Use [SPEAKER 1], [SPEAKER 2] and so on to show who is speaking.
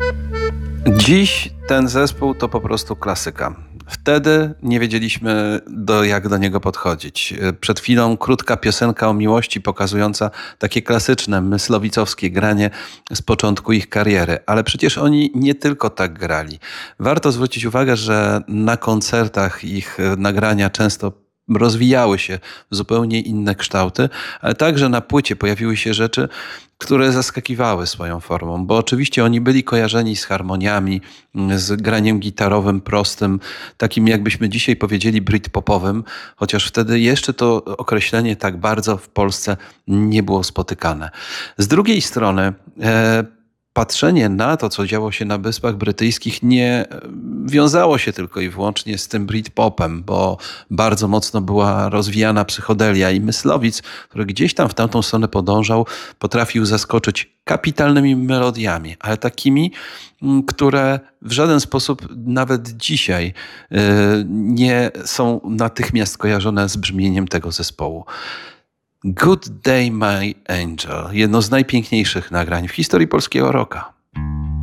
[SPEAKER 1] Dziś ten zespół to po prostu klasyka. Wtedy nie wiedzieliśmy, jak do niego podchodzić. Przed chwilą krótka piosenka o miłości pokazująca takie klasyczne myslowicowskie granie z początku ich kariery. Ale przecież oni nie tylko tak grali. Warto zwrócić uwagę, że na koncertach ich nagrania często rozwijały się w zupełnie inne kształty, ale także na płycie pojawiły się rzeczy, które zaskakiwały swoją formą, bo oczywiście oni byli kojarzeni z harmoniami, z graniem gitarowym prostym, takim jakbyśmy dzisiaj powiedzieli britpopowym, chociaż wtedy jeszcze to określenie tak bardzo w Polsce nie było spotykane. Z drugiej strony patrzenie na to, co działo się na Wyspach Brytyjskich, nie wiązało się tylko i wyłącznie z tym Britpopem, bo bardzo mocno była rozwijana psychodelia i Myslowic, który gdzieś tam w tamtą stronę podążał, potrafił zaskoczyć kapitalnymi melodiami, ale takimi, które w żaden sposób nawet dzisiaj nie są natychmiast kojarzone z brzmieniem tego zespołu. Good Day My Angel, jedno z najpiękniejszych nagrań w historii polskiego rocka.